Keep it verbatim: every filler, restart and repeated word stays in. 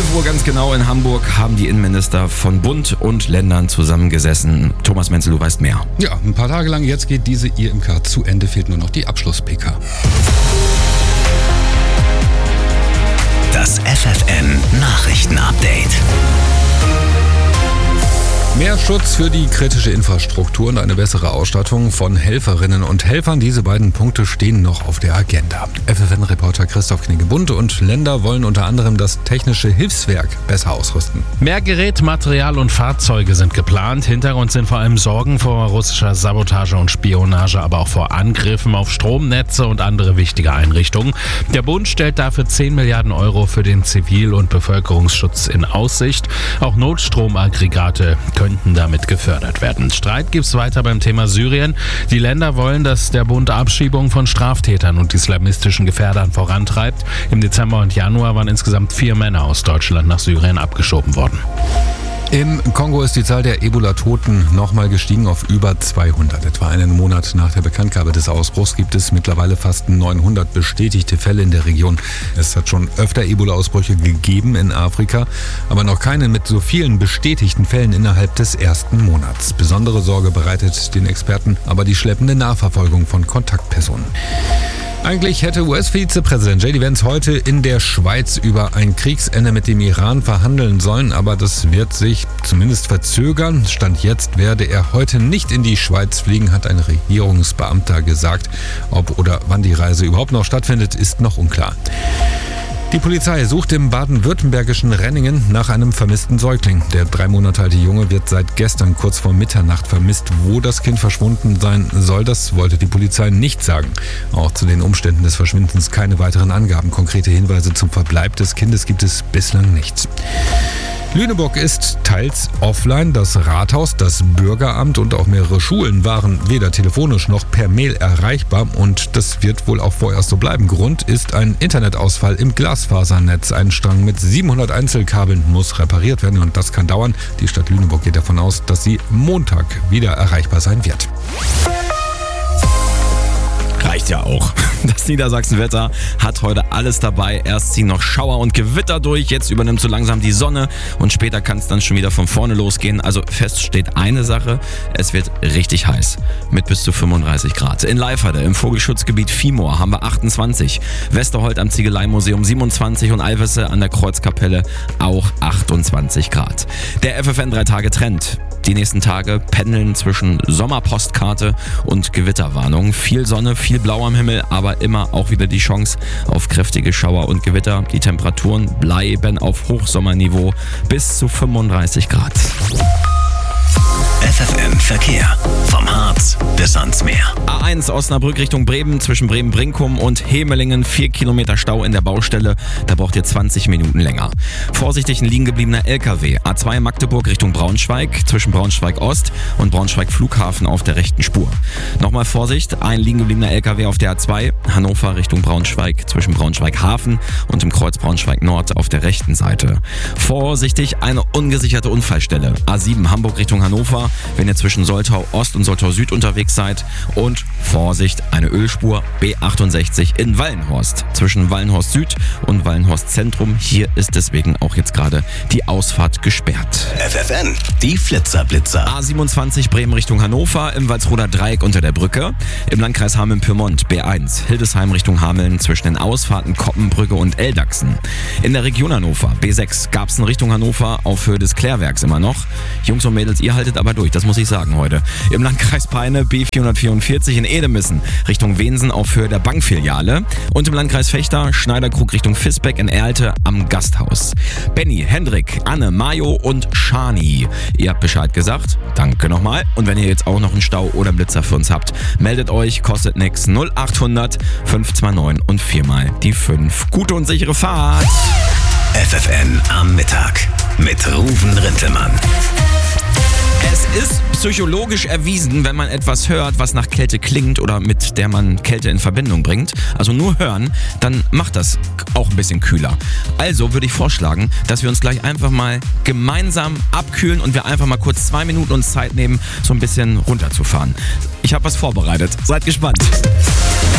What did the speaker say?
elf Uhr ganz genau in Hamburg haben die Innenminister von Bund und Ländern zusammengesessen. Thomas Menzel, du weißt mehr. Ja, ein paar Tage lang. Jetzt geht diese I M K zu Ende. Fehlt nur noch die Abschluss-P K. Das F F N-Nachrichten-Update. Mehr Schutz für die kritische Infrastruktur und eine bessere Ausstattung von Helferinnen und Helfern. Diese beiden Punkte stehen noch auf der Agenda. F F N-Reporter Christoph Knigge. Bund und Länder wollen unter anderem das technische Hilfswerk besser ausrüsten. Mehr Gerät, Material und Fahrzeuge sind geplant. Hintergrund sind vor allem Sorgen vor russischer Sabotage und Spionage, aber auch vor Angriffen auf Stromnetze und andere wichtige Einrichtungen. Der Bund stellt dafür zehn Milliarden Euro für den Zivil- und Bevölkerungsschutz in Aussicht. Auch Notstromaggregate könnten damit gefördert werden. Streit gibt es weiter beim Thema Syrien. Die Länder wollen, dass der Bund Abschiebungen von Straftätern und islamistischen Gefährdern vorantreibt. Im Dezember und Januar waren insgesamt vier Männer aus Deutschland nach Syrien abgeschoben worden. Im Kongo ist die Zahl der Ebola-Toten nochmal gestiegen auf über zweihundert. Etwa einen Monat nach der Bekanntgabe des Ausbruchs gibt es mittlerweile fast neunhundert bestätigte Fälle in der Region. Es hat schon öfter Ebola-Ausbrüche gegeben in Afrika, aber noch keinen mit so vielen bestätigten Fällen innerhalb des ersten Monats. Besondere Sorge bereitet den Experten aber die schleppende Nachverfolgung von Kontaktpersonen. Eigentlich hätte U S-Vizepräsident J D Vance heute in der Schweiz über ein Kriegsende mit dem Iran verhandeln sollen, aber das wird sich zumindest verzögern. Stand jetzt werde er heute nicht in die Schweiz fliegen, hat ein Regierungsbeamter gesagt. Ob oder wann die Reise überhaupt noch stattfindet, ist noch unklar. Die Polizei sucht im baden-württembergischen Renningen nach einem vermissten Säugling. Der drei Monate alte Junge wird seit gestern kurz vor Mitternacht vermisst. Wo das Kind verschwunden sein soll, das wollte die Polizei nicht sagen. Auch zu den Umständen des Verschwindens keine weiteren Angaben. Konkrete Hinweise zum Verbleib des Kindes gibt es bislang nicht. Lüneburg ist teils offline. Das Rathaus, das Bürgeramt und auch mehrere Schulen waren weder telefonisch noch per Mail erreichbar und das wird wohl auch vorerst so bleiben. Grund ist ein Internetausfall im Glasfasernetz. Ein Strang mit siebenhundert Einzelkabeln muss repariert werden und das kann dauern. Die Stadt Lüneburg geht davon aus, dass sie Montag wieder erreichbar sein wird. Reicht ja auch. Das Niedersachsenwetter hat heute alles dabei. Erst ziehen noch Schauer und Gewitter durch, jetzt übernimmt so langsam die Sonne und später kann es dann schon wieder von vorne losgehen. Also fest steht eine Sache, es wird richtig heiß mit bis zu fünfunddreißig Grad. In Leiferde im Vogelschutzgebiet Viehmoor haben wir achtundzwanzig, Westerholt am Ziegeleimuseum siebenundzwanzig und Alvese an der Kreuzkapelle auch achtundzwanzig Grad. Der F F N drei Tage Trend. Die nächsten Tage pendeln zwischen Sommerpostkarte und Gewitterwarnung. Viel Sonne, viel Blau am Himmel, aber immer auch wieder die Chance auf kräftige Schauer und Gewitter. Die Temperaturen bleiben auf Hochsommerniveau bis zu fünfunddreißig Grad. F F N Verkehr. Vom Harz bis ans Meer. A eins Osnabrück Richtung Bremen, zwischen Bremen-Brinkum und Hemelingen. vier Kilometer Stau in der Baustelle. Da braucht ihr zwanzig Minuten länger. Vorsichtig ein liegen gebliebener L K W. A zwei Magdeburg Richtung Braunschweig, zwischen Braunschweig-Ost und Braunschweig-Flughafen auf der rechten Spur. Nochmal Vorsicht, ein liegen gebliebener L K W auf der A zwei. Hannover Richtung Braunschweig, zwischen Braunschweig-Hafen und im Kreuz Braunschweig-Nord auf der rechten Seite. Vorsichtig, eine ungesicherte Unfallstelle. A sieben Hamburg Richtung Hannover, wenn ihr zwischen Soltau Ost und Soltau Süd unterwegs seid. Und Vorsicht, eine Ölspur B achtundsechzig in Wallenhorst, zwischen Wallenhorst Süd und Wallenhorst Zentrum. Hier ist deswegen auch jetzt gerade die Ausfahrt gesperrt. F F N, die Flitzer-Blitzer. A siebenundzwanzig Bremen Richtung Hannover, im Walsroder Dreieck unter der Brücke. Im Landkreis Hameln-Pyrmont B eins, Hildesheim Richtung Hameln, zwischen den Ausfahrten Koppenbrücke und Eldachsen. In der Region Hannover B sechs, Garbsen Richtung Hannover, auf Höhe des Klärwerks immer noch. Jungs und Mädels, ihr haltet aber durch, das muss ich sagen heute. Im Landkreis Peine B vierhundertvierundvierzig in Edemissen Richtung Wensen auf Höhe der Bankfiliale. Und im Landkreis Fechter Schneiderkrug Richtung Visbeck in Erlte am Gasthaus. Benny, Hendrik, Anne, Majo und Shani. Ihr habt Bescheid gesagt. Danke nochmal. Und wenn ihr jetzt auch noch einen Stau oder einen Blitzer für uns habt, meldet euch, kostet nix. null achthundert fünf zwei neun und viermal die fünf. Gute und sichere Fahrt. F F N am Mittag mit Ruven Rintelmann. Es ist psychologisch erwiesen, wenn man etwas hört, was nach Kälte klingt oder mit der man Kälte in Verbindung bringt, also nur hören, dann macht das auch ein bisschen kühler. Also würde ich vorschlagen, dass wir uns gleich einfach mal gemeinsam abkühlen und wir einfach mal kurz zwei Minuten uns Zeit nehmen, so ein bisschen runterzufahren. Ich habe was vorbereitet. Seid gespannt.